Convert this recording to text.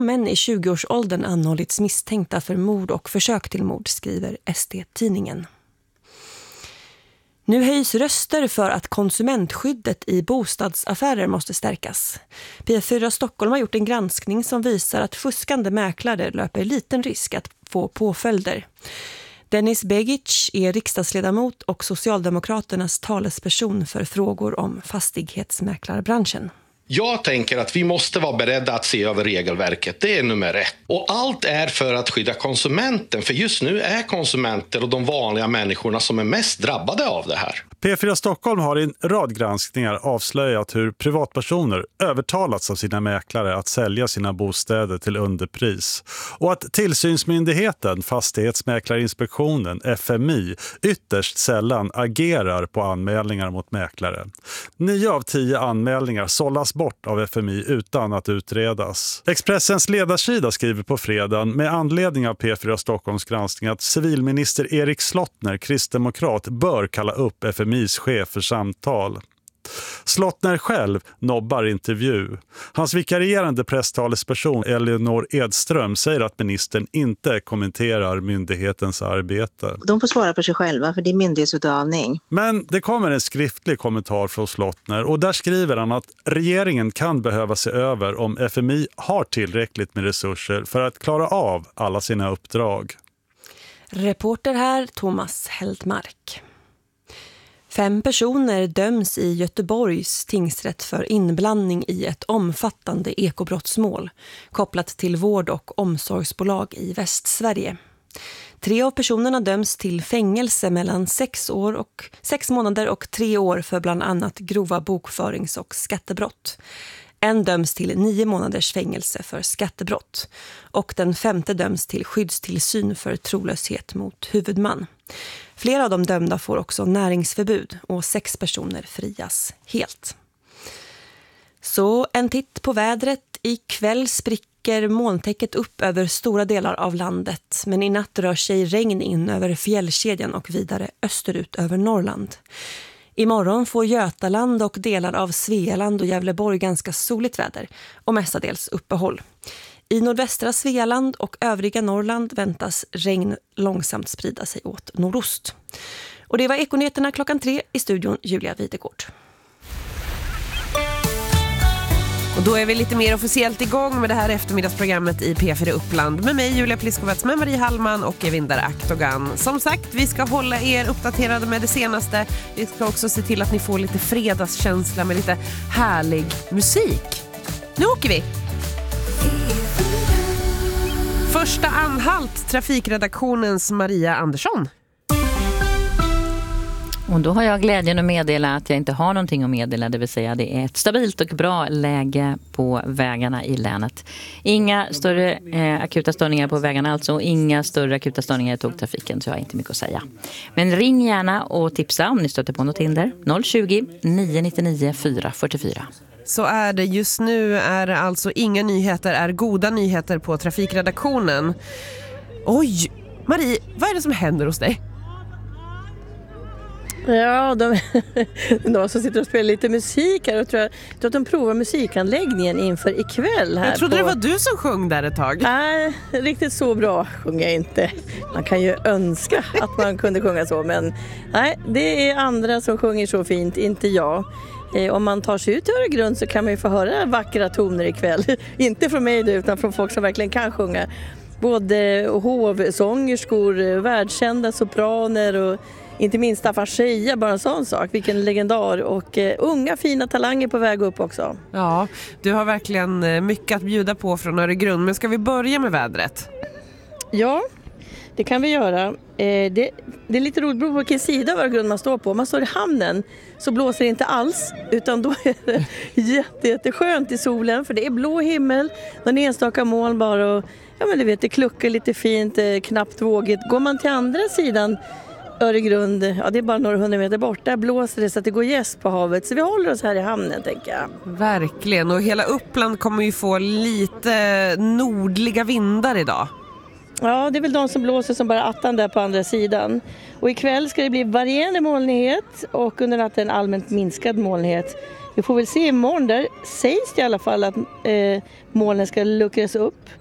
Män i 20-årsåldern anhållits misstänkta för mord och försök till mord, skriver ST-tidningen. Nu höjs röster för att konsumentskyddet i bostadsaffärer måste stärkas. P4 Stockholm har gjort en granskning som visar att fuskande mäklare löper liten risk att få påföljder. Dennis Begic är riksdagsledamot och Socialdemokraternas talesperson för frågor om fastighetsmäklarbranschen. Jag tänker att vi måste vara beredda att se över regelverket. Det är nummer 1. Och allt är för att skydda konsumenten. För just nu är konsumenter och de vanliga människorna som är mest drabbade av det här. P4 Stockholm har i en rad granskningar avslöjat hur privatpersoner övertalats av sina mäklare att sälja sina bostäder till underpris. Och att tillsynsmyndigheten, Fastighetsmäklarinspektionen, FMI, ytterst sällan agerar på anmälningar mot mäklare. 9 av 10 anmälningar sållas bort av FMI utan att utredas. Expressens ledarsida skriver på fredagen med anledning av P4 Stockholms granskning att civilminister Erik Slottner, kristdemokrat, bör kalla upp FMIs chef för samtal. Slottner själv nobbar intervju. Hans vikarierande presstalesperson Elinor Edström säger att ministern inte kommenterar myndighetens arbete. De får svara för sig själva, för det är myndighetsutövning. Men det kommer en skriftlig kommentar från Slottner och där skriver han att regeringen kan behöva se över om FMI har tillräckligt med resurser för att klara av alla sina uppdrag. Reporter här Thomas Heldmark. 5 personer döms i Göteborgs tingsrätt för inblandning i ett omfattande ekobrottsmål kopplat till vård- och omsorgsbolag i Västsverige. 3 av personerna döms till fängelse mellan 6 månader och 3 år för bland annat grova bokförings- och skattebrott. En döms till 9 månaders fängelse för skattebrott och den 5:e döms till skyddstillsyn för trolöshet mot huvudman. Flera av de dömda får också näringsförbud och 6 personer frias helt. Så en titt på vädret. Ikväll spricker molntäcket upp över stora delar av landet, men i natt rör sig regn in över fjällkedjan och vidare österut över Norrland. Imorgon får Götaland och delar av Svealand och Gävleborg ganska soligt väder och mestadels uppehåll. I nordvästra Svealand och övriga Norrland väntas regn långsamt sprida sig åt nordost. Och det var Ekonyheterna 3:00 i studion Julia Videgård. Och då är vi lite mer officiellt igång med det här eftermiddagsprogrammet i P4 Uppland med mig Julia Pliskovets, med Marie Hallman och Evindar Aktogan. Som sagt, vi ska hålla er uppdaterade med det senaste. Vi ska också se till att ni får lite fredagskänsla med lite härlig musik. Nu åker vi! Första anhalt, trafikredaktionens Maria Andersson. Och då har jag glädjen att meddela att jag inte har någonting att meddela, det vill säga det är ett stabilt och bra läge på vägarna i länet. Inga större akuta störningar på vägarna, alltså inga större akuta störningar i tågtrafiken, så jag har inte mycket att säga. Men ring gärna och tipsa om ni stöter på något hinder. 020 999 444. Så är det. Just nu är det alltså inga nyheter, är goda nyheter på trafikredaktionen. Oj, Marie, vad är det som händer hos dig? Ja, de som sitter och spelar lite musik här och tror att de provar musikanläggningen inför ikväll här. Jag trodde det var du som sjöng där ett tag. Nej, riktigt så bra sjunger jag inte. Man kan ju önska att man kunde sjunga så, men nej, det är andra som sjunger så fint, inte jag. Om man tar sig ut i Öregrund så kan man ju få höra vackra toner ikväll. Inte från mig då, utan från folk som verkligen kan sjunga. Både hovsångerskor, världskända sopraner och inte minst Staffan Scheja, bara en sån sak. Vilken legendar, och unga fina talanger på väg upp också. Ja, du har verkligen mycket att bjuda på från Öregrund. Men ska vi börja med vädret? Ja, det kan vi göra. Det är lite roligt, beror på vilken sida av Öregrund man står på. Om man står i hamnen så blåser det inte alls, utan då är det jätteskönt i solen, för det är blå himmel, någon enstaka moln bara, och ja, men du vet, det kluckar lite fint, knappt vågigt. Går man till andra sidan Öregrund, ja, det är bara några 100 meter bort, där blåser det så att det går gäss på havet, så vi håller oss här i hamnen, tänker jag. Verkligen, och hela Uppland kommer ju få lite nordliga vindar idag. Ja, det är väl de som blåser som bara attan där på andra sidan. Och ikväll ska det bli varierande molnighet och under natten allmänt minskad molnighet. vi får väl se imorgon. Där sägs det i alla fall att molnen ska luckras upp.